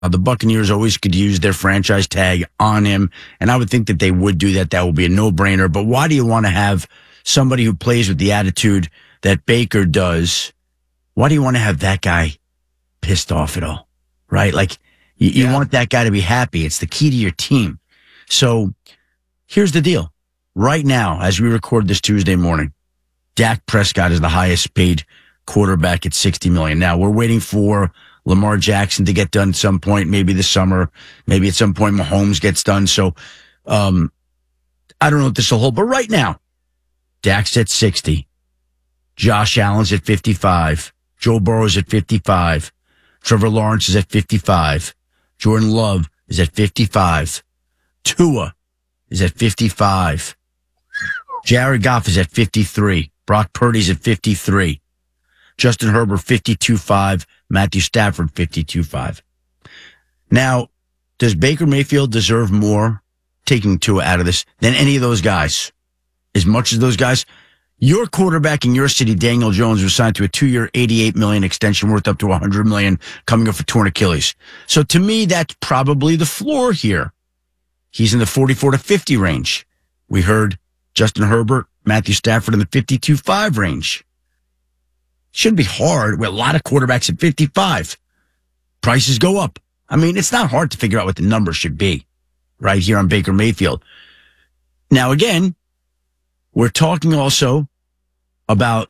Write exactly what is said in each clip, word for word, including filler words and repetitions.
Uh, the Buccaneers always could use their franchise tag on him, and I would think that they would do that. That would be a no-brainer. But why do you want to have somebody who plays with the attitude that Baker does? Why do you want to have that guy pissed off at all, right? Like, you, you yeah. want that guy to be happy. It's the key to your team. So here's the deal. Right now, as we record this Tuesday morning, Dak Prescott is the highest paid quarterback at sixty million dollars. Now, we're waiting for Lamar Jackson to get done at some point, maybe this summer, maybe at some point Mahomes gets done. So, um, I don't know what this will hold, but right now, Dak's at sixty. Josh Allen's at fifty-five. Joe Burrow's at fifty-five. Trevor Lawrence is at fifty-five. Jordan Love is at fifty-five. Tua is at fifty-five. Jared Goff is at fifty-three. Brock Purdy's at fifty-three. Justin Herbert, fifty-two five. Matthew Stafford, fifty-two five. Now, does Baker Mayfield deserve more, taking Tua out of this, than any of those guys? As much as those guys? Your quarterback in your city, Daniel Jones, was signed to a two-year, eighty-eight million dollars extension worth up to one hundred million dollars, coming up for torn Achilles. So to me, that's probably the floor here. He's in the forty-four to fifty range. We heard Justin Herbert, Matthew Stafford in the fifty-two five range. Shouldn't be hard with a lot of quarterbacks at fifty-five. Prices go up. I mean, it's not hard to figure out what the number should be right here on Baker Mayfield. Now, again, we're talking also about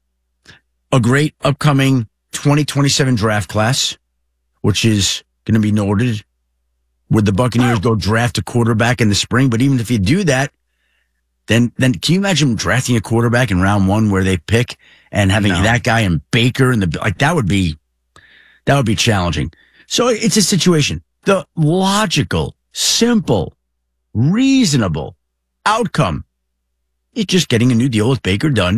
a great upcoming twenty twenty-seven draft class, which is going to be noted. Would the Buccaneers go draft a quarterback in the spring? But even if you do that, then then can you imagine drafting a quarterback in round one where they pick and having no. that guy and Baker and the like? That would be that would be challenging. So it's a situation. The logical, simple, reasonable outcome is just getting a new deal with Baker done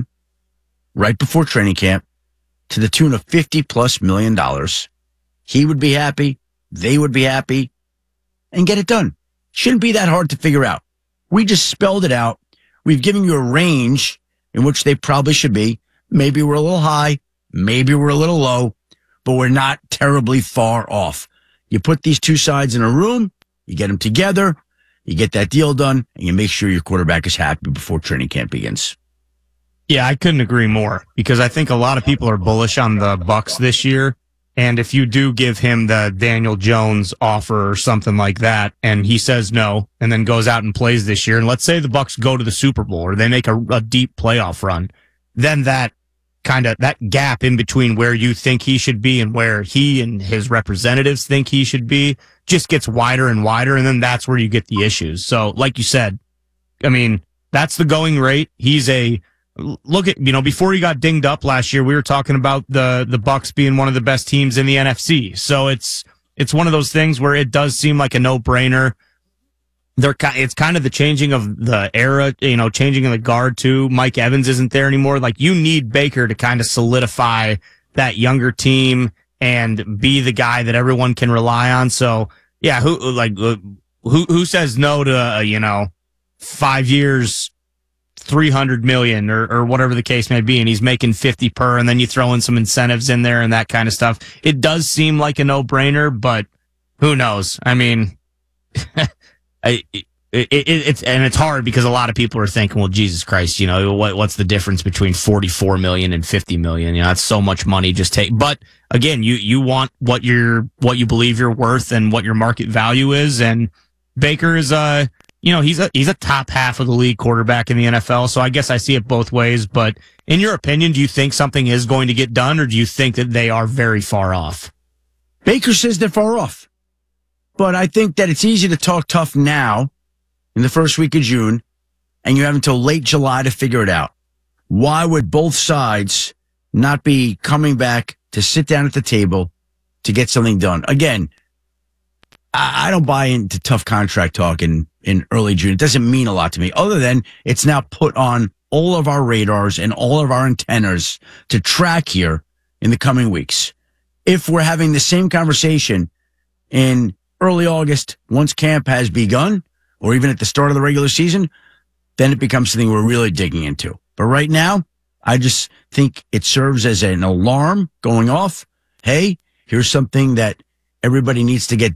right before training camp to the tune of fifty plus million dollars. He would be happy. They would be happy. And get it done. Shouldn't be that hard to figure out. We just spelled it out. We've given you a range in which they probably should be. Maybe we're a little high. Maybe we're a little low. But we're not terribly far off. You put these two sides in a room. You get them together. You get that deal done. And you make sure your quarterback is happy before training camp begins. Yeah, I couldn't agree more. Because I think a lot of people are bullish on the Bucs this year. And if you do give him the Daniel Jones offer or something like that, and he says no, and then goes out and plays this year, and let's say the Bucs go to the Super Bowl or they make a, a deep playoff run, then that kind of that gap in between where you think he should be and where he and his representatives think he should be just gets wider and wider, and then that's where you get the issues. So, like you said, I mean, that's the going rate. He's a Look at, you know, before he got dinged up last year, we were talking about the, the Bucs being one of the best teams in the N F C. So it's, it's one of those things where it does seem like a no-brainer. They're, it's kind of the changing of the era, you know, changing of the guard too. Mike Evans isn't there anymore. Like, you need Baker to kind of solidify that younger team and be the guy that everyone can rely on. So yeah, who, like, who, who says no to, uh, you know, five years, three hundred million or, or whatever the case may be, and he's making fifty per, and then you throw in some incentives in there and that kind of stuff. It does seem like a no-brainer, but who knows? I mean, I, it, it, it's, and it's hard because a lot of people are thinking, well, Jesus Christ, you know, what, what's the difference between forty-four million and fifty million? You know, that's so much money. Just take, but again, you, you want what you're, what you believe you're worth and what your market value is. And Baker is, uh, you know, he's a he's a top half of the league quarterback in the N F L, so I guess I see it both ways. But in your opinion, do you think something is going to get done, or do you think that they are very far off? Baker says they're far off. But I think that it's easy to talk tough now in the first week of June, and you have until late July to figure it out. Why would both sides not be coming back to sit down at the table to get something done? Again, I don't buy into tough contract talk in, in early June. It doesn't mean a lot to me, other than it's now put on all of our radars and all of our antennas to track here in the coming weeks. If we're having the same conversation in early August, once camp has begun, or even at the start of the regular season, then it becomes something we're really digging into. But right now, I just think it serves as an alarm going off. Hey, here's something that everybody needs to get